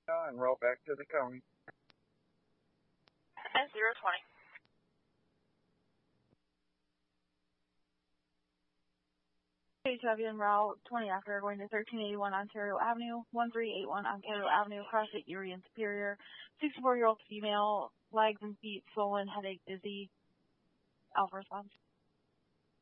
And roll back to the Coney. And 020. Chevy en route 20 after going to 1381 Ontario Avenue, 1381 Ontario Avenue, across the Erie and Superior. 64-year-old female, legs and feet swollen, headache, dizzy. Alpha response.